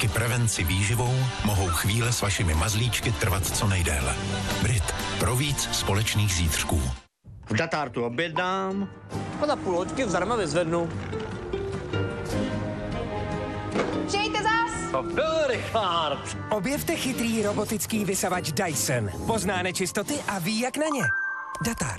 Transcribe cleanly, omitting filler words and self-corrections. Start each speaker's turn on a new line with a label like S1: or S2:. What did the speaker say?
S1: Díky prevenci výživou mohou chvíle s vašimi mazlíčky trvat co nejdéle. Brit. Pro víc společných zítřků.
S2: V Datartu objednám a za půl hoďky zdarma vyzvednu.
S3: Přijďte zas!
S2: To byl Richard.
S4: Objevte chytrý robotický vysavač Dyson. Pozná nečistoty a ví, jak na ně. Datar.